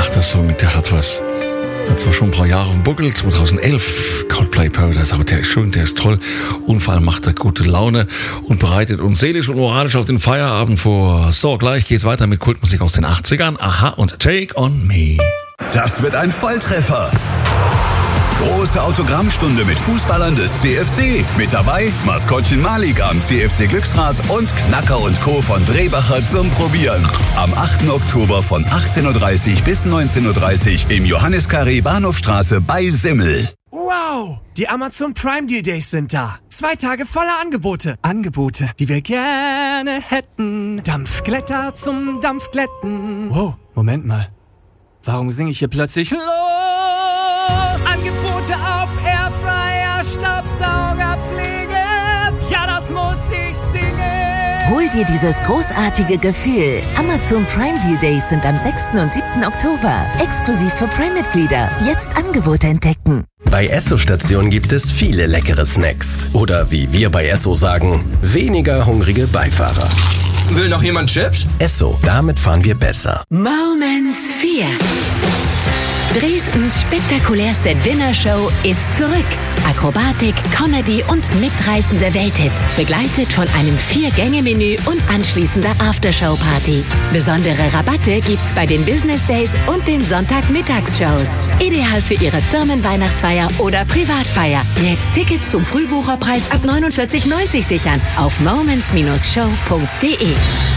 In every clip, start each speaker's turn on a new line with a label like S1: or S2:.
S1: Der Song, der hat was. Hat zwar schon ein paar Jahre auf dem Buckel, 2011, Coldplay Paradise, aber der ist schön, der ist toll. Und vor allem macht er gute Laune und bereitet uns seelisch und moralisch auf den Feierabend vor. So, gleich geht's weiter mit Kultmusik aus den 80ern. Aha und Take on Me.
S2: Das wird ein Volltreffer. Große Autogrammstunde mit Fußballern des CFC. Mit dabei Maskottchen Malik am CFC Glücksrad und Knacker und Co. von Drehbacher zum Probieren. Am 8. Oktober von 18.30 Uhr bis 19.30 Uhr im Johannes-Carré Bahnhofstraße bei Simmel.
S3: Wow! Die Amazon Prime Deal Days sind da. 2 Tage voller Angebote. Angebote, die wir gerne hätten. Dampfglätter zum Dampfglätten. Wow, Moment mal. Warum singe ich hier plötzlich los? Angebote auf Airfryer, Staubsaugerpflege. Ja, das muss ich singen.
S4: Hol dir dieses großartige Gefühl. Amazon Prime Deal Days sind am 6. und 7. Oktober. Exklusiv für Prime-Mitglieder. Jetzt Angebote entdecken.
S5: Bei Esso-Stationen gibt es viele leckere Snacks. Oder wie wir bei Esso sagen, weniger hungrige Beifahrer.
S6: Will noch jemand Chips?
S5: Esso, damit fahren wir besser.
S7: Moments 4. Dresdens spektakulärste Dinnershow ist zurück. Akrobatik, Comedy und mitreißende Welthits, begleitet von einem 4-Gänge-Menü und anschließender Aftershow-Party. Besondere Rabatte gibt's bei den Business Days und den Sonntagmittagsshows. Ideal für Ihre Firmenweihnachtsfeier oder Privatfeier. Jetzt Tickets zum Frühbucherpreis ab 49,90 sichern auf moments-show.de.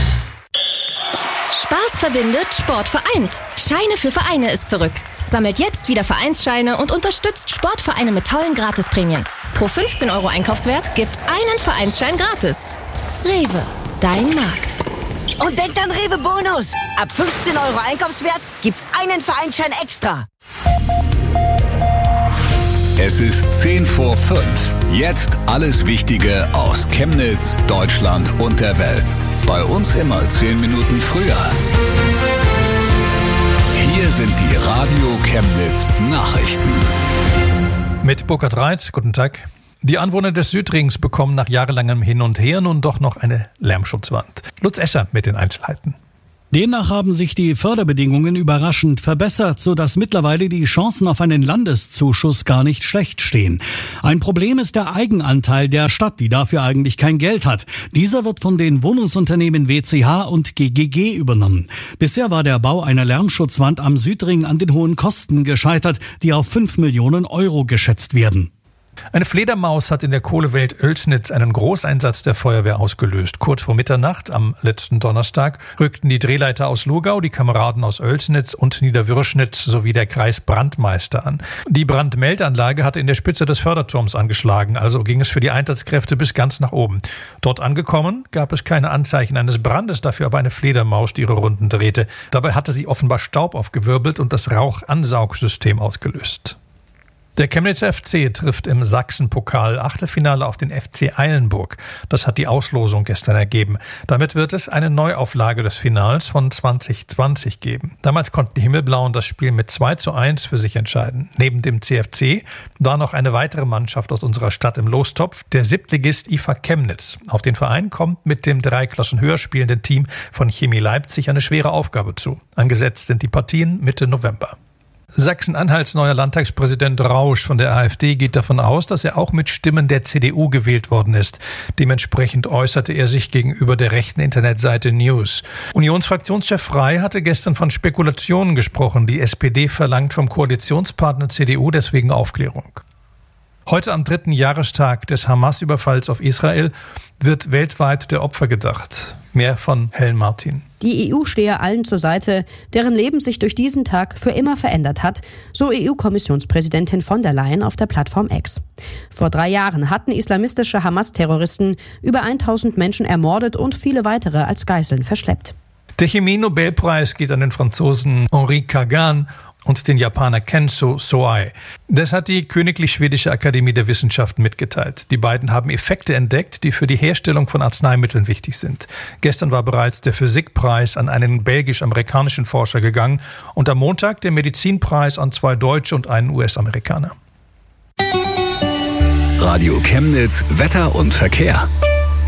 S8: Spaß verbindet, Sport vereint. Scheine für Vereine ist zurück. Sammelt jetzt wieder Vereinsscheine und unterstützt Sportvereine mit tollen Gratisprämien. Pro 15 € Einkaufswert gibt's einen Vereinsschein gratis. Rewe, dein Markt.
S9: Und denkt an Rewe Bonus. Ab 15 € Einkaufswert gibt's einen Vereinsschein extra.
S2: Es ist 10 vor 5. Jetzt alles Wichtige aus Chemnitz, Deutschland und der Welt. Bei uns immer 10 Minuten früher. Hier sind die Radio Chemnitz Nachrichten.
S10: Mit Burkhard Reitz, guten Tag. Die Anwohner des Südrings bekommen nach jahrelangem Hin und Her nun doch noch eine Lärmschutzwand. Lutz Escher mit den Einzelheiten.
S11: Demnach haben sich die Förderbedingungen überraschend verbessert, sodass mittlerweile die Chancen auf einen Landeszuschuss gar nicht schlecht stehen. Ein Problem ist der Eigenanteil der Stadt, die dafür eigentlich kein Geld hat. Dieser wird von den Wohnungsunternehmen WCH und GGG übernommen. Bisher war der Bau einer Lärmschutzwand am Südring an den hohen Kosten gescheitert, die auf 5 Millionen € geschätzt werden.
S10: Eine Fledermaus hat in der Kohlewelt Oelsnitz einen Großeinsatz der Feuerwehr ausgelöst. Kurz vor Mitternacht am letzten Donnerstag rückten die Drehleiter aus Lugau, die Kameraden aus Oelsnitz und Niederwürschnitz sowie der Kreisbrandmeister an. Die Brandmeldeanlage hatte in der Spitze des Förderturms angeschlagen, also ging es für die Einsatzkräfte bis ganz nach oben. Dort angekommen gab es keine Anzeichen eines Brandes, dafür aber eine Fledermaus, die ihre Runden drehte. Dabei hatte sie offenbar Staub aufgewirbelt und das Rauchansaugsystem ausgelöst. Der Chemnitzer FC trifft im Sachsen-Pokal-Achtelfinale auf den FC Eilenburg. Das hat die Auslosung gestern ergeben. Damit wird es eine Neuauflage des Finals von 2020 geben. Damals konnten die Himmelblauen das Spiel mit 2:1 für sich entscheiden. Neben dem CFC war noch eine weitere Mannschaft aus unserer Stadt im Lostopf, der Siebtligist IFA Chemnitz. Auf den Verein kommt mit dem 3 Klassen höher spielenden Team von Chemie Leipzig eine schwere Aufgabe zu. Angesetzt sind die Partien Mitte November. Sachsen-Anhalts neuer Landtagspräsident Rausch von der AfD geht davon aus, dass er auch mit Stimmen der CDU gewählt worden ist. Dementsprechend äußerte er sich gegenüber der rechten Internetseite News. Unionsfraktionschef Frey hatte gestern von Spekulationen gesprochen. Die SPD verlangt vom Koalitionspartner CDU deswegen Aufklärung. Heute am 3. Jahrestag des Hamas-Überfalls auf Israel wird weltweit der Opfer gedacht. Mehr von Helen Martin.
S12: Die EU stehe allen zur Seite, deren Leben sich durch diesen Tag für immer verändert hat, so EU-Kommissionspräsidentin von der Leyen auf der Plattform X. Vor 3 Jahren hatten islamistische Hamas-Terroristen über 1000 Menschen ermordet und viele weitere als Geiseln verschleppt.
S10: Der Chemie-Nobelpreis geht an den Franzosen Henri Kagan und den Japaner Kenzo Soai. Das hat die Königlich Schwedische Akademie der Wissenschaften mitgeteilt. Die beiden haben Effekte entdeckt, die für die Herstellung von Arzneimitteln wichtig sind. Gestern war bereits der Physikpreis an einen belgisch-amerikanischen Forscher gegangen und am Montag der Medizinpreis an 2 Deutsche und einen US-Amerikaner.
S2: Radio Chemnitz, Wetter und Verkehr.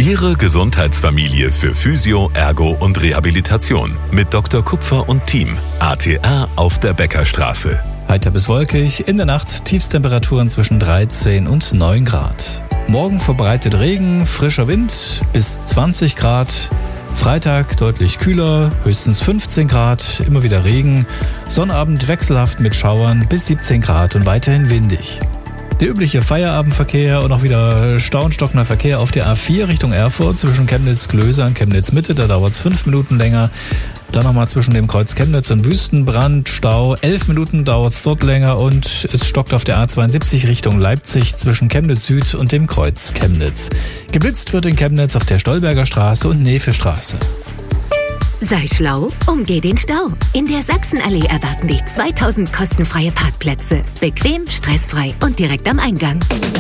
S13: Ihre Gesundheitsfamilie für Physio, Ergo und Rehabilitation. Mit Dr. Kupfer und Team. ATR auf der Beckerstraße.
S14: Heiter bis wolkig, in der Nacht Tiefstemperaturen zwischen 13 und 9 Grad. Morgen verbreitet Regen, frischer Wind bis 20 Grad. Freitag deutlich kühler, höchstens 15 Grad, immer wieder Regen. Sonnabend wechselhaft mit Schauern bis 17 Grad und weiterhin windig. Der übliche Feierabendverkehr und auch wieder stauenstockender Verkehr auf der A4 Richtung Erfurt zwischen Chemnitz-Glöser und Chemnitz-Mitte. Da dauert es 5 Minuten länger. Dann nochmal zwischen dem Kreuz Chemnitz und Wüstenbrand, Stau. 11 Minuten dauert es dort länger und es stockt auf der A72 Richtung Leipzig zwischen Chemnitz Süd und dem Kreuz Chemnitz. Geblitzt wird in Chemnitz auf der Stolberger Straße und Nefe-Straße.
S7: Sei schlau, umgeh den Stau. In der Sachsenallee erwarten dich 2000 kostenfreie Parkplätze. Bequem, stressfrei und direkt am Eingang.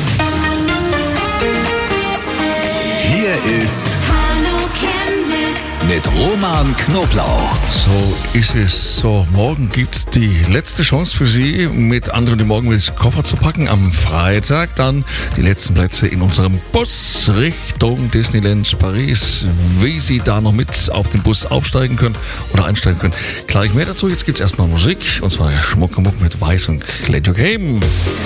S2: Hier ist
S15: Hallo Chemnitz
S2: mit Roman Knoblauch.
S1: So ist es. So, morgen gibt's die letzte Chance für Sie, mit anderen die morgen mit Koffer zu packen. Am Freitag dann die letzten Plätze in unserem Bus Richtung Disneyland Paris. Wie Sie da noch mit auf den Bus aufsteigen können oder einsteigen können, gleich mehr dazu. Jetzt gibt's erstmal Musik, und zwar Schmuckemuck mit Weiß und Let You Game.